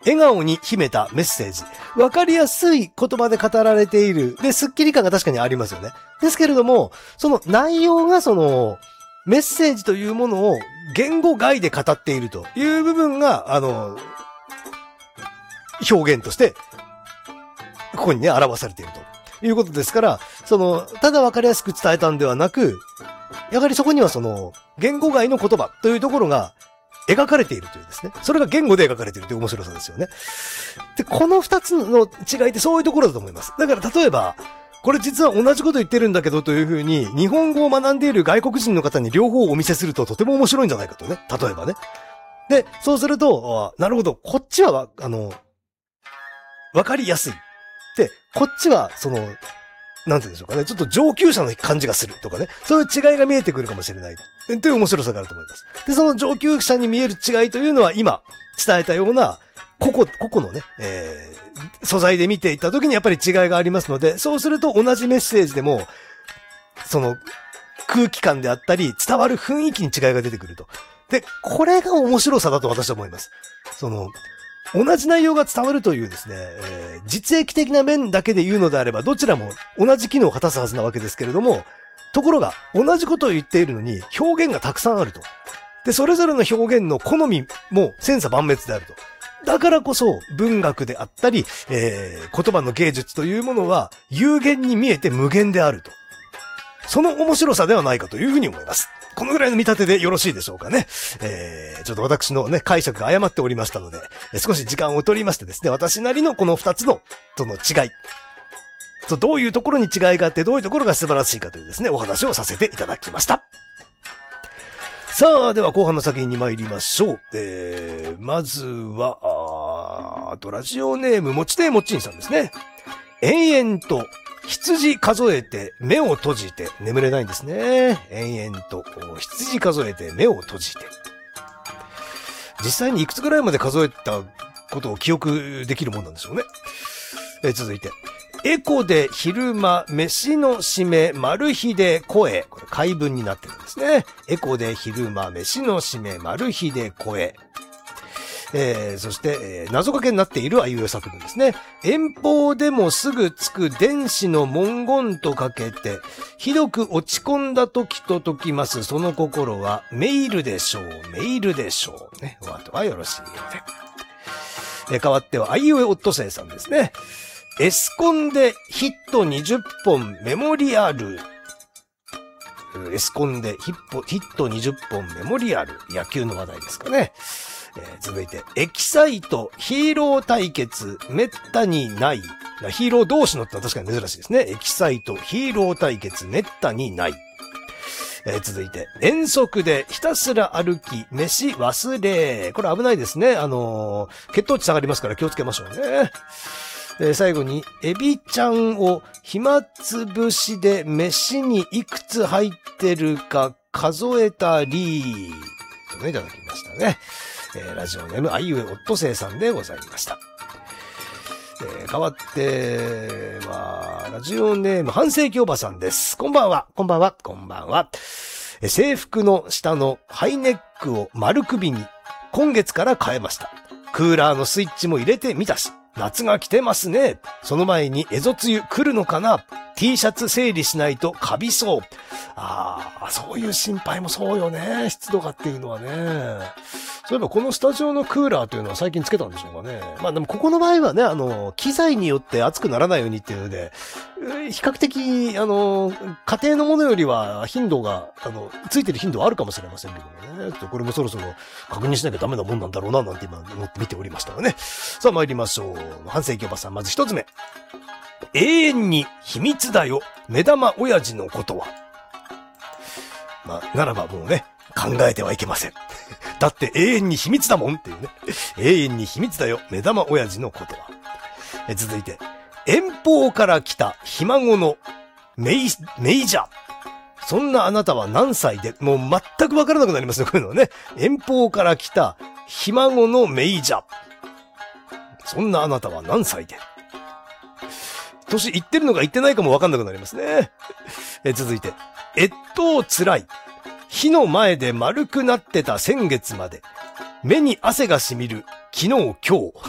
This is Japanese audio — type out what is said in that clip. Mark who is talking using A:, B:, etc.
A: 笑顔に秘めたメッセージ。わかりやすい言葉で語られている。で、スッキリ感が確かにありますよね。ですけれども、その内容がメッセージというものを言語外で語っているという部分が、表現として、ここにね、表されているということですから、ただわかりやすく伝えたんではなく、やはりそこには言語外の言葉というところが描かれているというですね。それが言語で描かれているという面白さですよね。で、この二つの違いってそういうところだと思います。だから例えば、これ実は同じこと言ってるんだけどというふうに、日本語を学んでいる外国人の方に両方お見せするととても面白いんじゃないかとね。例えばね。で、そうすると、なるほど、こっちはわかりやすい。で、こっちは、なんて言うんでしょうかね。ちょっと上級者の感じがするとかね。そういう違いが見えてくるかもしれない。という面白さがあると思います。で、その上級者に見える違いというのは今伝えたような、個々のね、素材で見ていった時にやっぱり違いがありますので、そうすると同じメッセージでも、空気感であったり、伝わる雰囲気に違いが出てくると。で、これが面白さだと私は思います。同じ内容が伝わるというですね、実益的な面だけで言うのであれば、どちらも同じ機能を果たすはずなわけですけれども、ところが同じことを言っているのに表現がたくさんあると。で、それぞれの表現の好みも千差万別であると。だからこそ文学であったり、言葉の芸術というものは有限に見えて無限であると。その面白さではないかというふうに思います。このぐらいの見立てでよろしいでしょうかね。ちょっと私のね、解釈が誤っておりましたので、少し時間を取りましてですね、私なりのこの二つの、違い。どういうところに違いがあって、どういうところが素晴らしいかというですね、お話をさせていただきました。さあ、では後半の作品に参りましょう。まずは、ラジオネームもちてもちんさんですね。延々と羊数えて目を閉じて眠れないんですね。延々と羊数えて目を閉じて。実際にいくつぐらいまで数えたことを記憶できるもんなんでしょうね。続いて。エコで昼間、飯の締め、マル秘で声。これ回文になってるんですね。エコで昼間、飯の締め、マル秘で声。そして、謎かけになっているあいうえ作文ですね。遠方でもすぐつく電子の文言とかけて、ひどく落ち込んだ時と解きます。その心はメールでしょう、メールでしょう。ね、お後はよろしいようで。代わってはあいうえオットセイさんですね。エスコンでヒット20本メモリアル。エスコンでヒット20本メモリアル。野球の話題ですかね。続いて、エキサイトヒーロー対決めったにない。ヒーロー同士のってのは確かに珍しいですね。エキサイトヒーロー対決めったにない。続いて、遠足でひたすら歩き、飯忘れ。これ危ないですね。血糖値下がりますから気をつけましょうね。最後に、エビちゃんを暇つぶしで飯にいくつ入ってるか数えたり、とね、いただきましたね。ラジオネームあいうえオットセイさんでございました。代わっては、ラジオネーム半世紀おばさんです。こんばんは、こんばんは、こんばんは。制服の下のハイネックを丸首に今月から変えました。クーラーのスイッチも入れてみたし、夏が来てますね。その前にエゾ梅雨来るのかな？ T シャツ整理しないとカビそう。そういう心配もそうよね。湿度がっていうのはね。そういえばこのスタジオのクーラーというのは最近つけたんでしょうかね。まあでもここの場合はね、機材によって熱くならないようにっていうので、比較的、家庭のものよりは頻度が、ついてる頻度はあるかもしれませんけどもね。これもそろそろ確認しなきゃダメなもんなんだろうな、なんて今思って見ておりましたがね。さあ参りましょう。半世紀おばさん、まず一つ目。永遠に秘密だよ。目玉親父のことは。ならばもうね、考えてはいけません。だって永遠に秘密だもんっていうね。永遠に秘密だよ。目玉親父のことは。続いて、遠方から来たひ孫のメイジャー。そんなあなたは何歳で、もう全くわからなくなりますよ、こういうのはね。遠方から来たひ孫のメイジャー。そんなあなたは何歳で。年言ってるのか言ってないかもわかんなくなりますね。続いて、つらい。火の前で丸くなってた先月まで、目に汗が染みる昨日今日。